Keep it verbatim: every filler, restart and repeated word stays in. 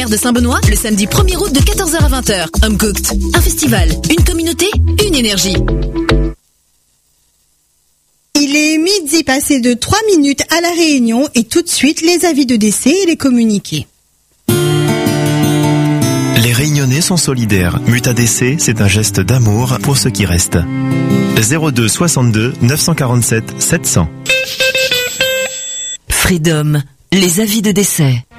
maire de Saint-Benoît, le samedi premier août de quatorze heures à vingt heures. Home Cooked. Un festival, une communauté, une énergie. Il est midi passé de trois minutes à La Réunion et tout de suite les avis de décès et les communiqués. Les Réunionnais sont solidaires. Mutadc, c'est un geste d'amour pour ceux qui restent. zéro deux soixante-deux neuf cent quarante-sept sept cents. Freedom, les avis de décès.